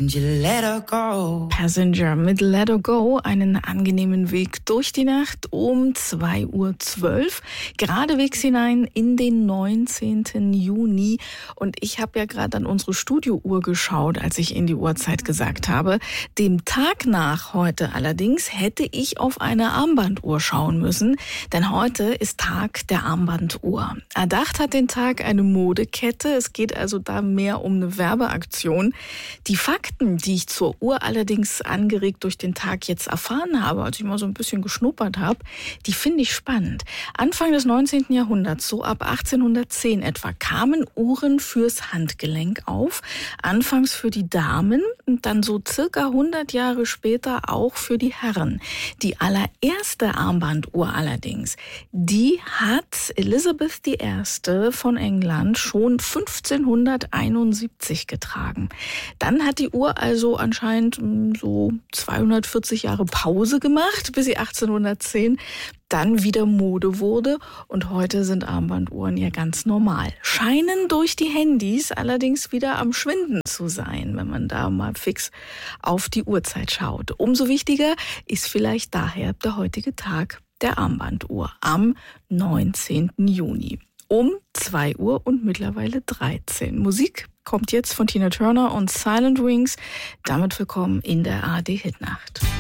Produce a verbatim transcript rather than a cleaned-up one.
and you let her go. Passenger mit Let Her Go, einen angenehmen Weg durch die Nacht um zwei Uhr zwölf, geradewegs hinein in den neunzehnten Juni. Und ich habe ja gerade an unsere Studiouhr geschaut, als ich in die Uhrzeit gesagt habe. Dem Tag nach heute allerdings hätte ich auf eine Armbanduhr schauen müssen, denn heute ist Tag der Armbanduhr. Erdacht hat den Tag eine Modekette, es geht also da mehr um eine Werbeaktion. Die Fakten, die ich zur Uhr allerdings angeregt durch den Tag jetzt erfahren habe, als ich mal so ein bisschen geschnuppert habe, die finde ich spannend. Anfang des neunzehnten Jahrhunderts, so ab achtzehnhundertzehn etwa, kamen Uhren fürs Handgelenk auf. Anfangs für die Damen und dann so circa hundert Jahre später auch für die Herren. Die allererste Armbanduhr allerdings, die hat Elizabeth die Erste von England schon fünfzehnhunderteinundsiebzig getragen. Dann hat die Uhr also anscheinend so zweihundertvierzig Jahre Pause gemacht, bis sie achtzehnhundertzehn dann wieder Mode wurde. Und heute sind Armbanduhren ja ganz normal. Scheinen durch die Handys allerdings wieder am Schwinden zu sein, wenn man da mal fix auf die Uhrzeit schaut. Umso wichtiger ist vielleicht daher der heutige Tag der Armbanduhr am neunzehnten Juni. Um zwei Uhr und mittlerweile dreizehn. Musik kommt jetzt von Tina Turner und Silent Wings. Damit willkommen in der A R D Hitnacht.